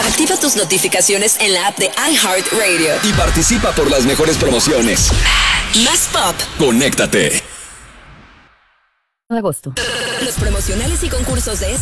Activa tus notificaciones en la app de iHeartRadio. Y participa por las mejores promociones. Más pop. Conéctate. Agosto. Los promocionales y concursos de